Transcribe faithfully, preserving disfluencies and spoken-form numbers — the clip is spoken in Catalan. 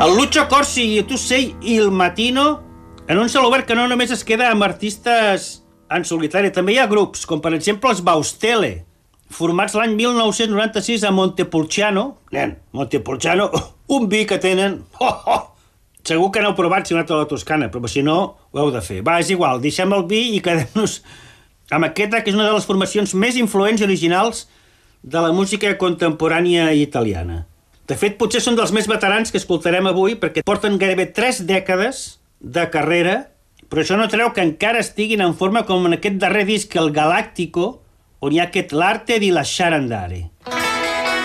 El Lucio Corsi, Tu sei il Mattino anuncia l'Obert que no només es queda amb artistes en solitari, també hi ha grups, com per exemple els Baustelle, formats l'any mil nou-cents noranta-sis a Montepulciano. Nen, Montepulciano, un vi que tenen... Oh, oh. Segur que n'heu provat si heu anat a la Toscana, però si no, ho heu de fer. Va, és igual, deixem el vi i quedem-nos amb aquesta, que és una de les formacions més influents i originals de la música contemporània italiana. De fet, potser són dels més veterans que escoltarem avui, perquè porten gairebé tres dècades de carrera, però això no treu que encara estiguin en forma com en aquest darrer disc, el Galáctico, on hi ha aquest L'arte di lasciare andare.